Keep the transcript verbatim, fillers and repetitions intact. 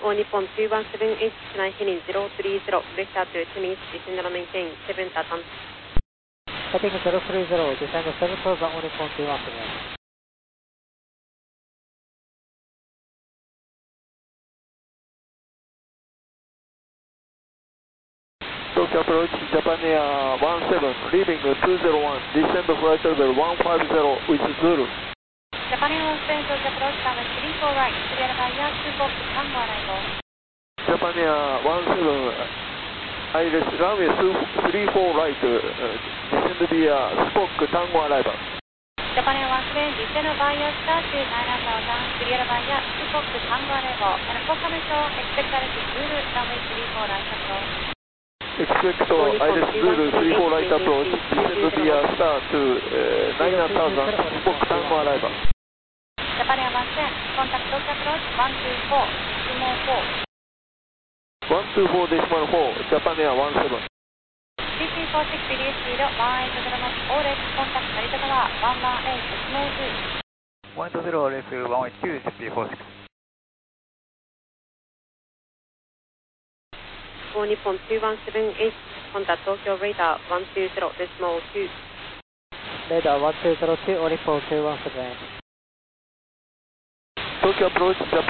All Nippon two one seven H nine heading zero three zero, vector to two minutes, descend and maintain seven Tatam. Heading zero three zero, descend seven thousand, All Nippon two one seven. Tokyo approach, Japan Air one seven, leaving two zero one, descend flight level one five zero with Zulu. Japan Air one seven, Tokyo approach, runway three four right, clear by air two fox, Tango arrival. Japan Air one seven, I L S, runway three four right, uh, descend via Spock, Tango arrival. Japan Air one seven, descend by air star to nine thousand, clear by air two fox, Tango arrival, and confirmation expected to Zulu, runway three four right approach. Expect I L S Zulu three four right approach, descend via star to uh, nine thousand, Spock, Tango arrival. Japan Air one seven, contact Tokyo approach one two four, decimal four. one two four decimal four, Japan Air one seven. C C four six release speed one eight zero knots, all left, contact Narita Tower one one eight, small two. one eight zero, left one eight two, C C four six. All Nippon two one seven H, contact Tokyo radar one two zero decimal two. Radar one two zero two, All Nippon two one seven. Tokyo approach, Japan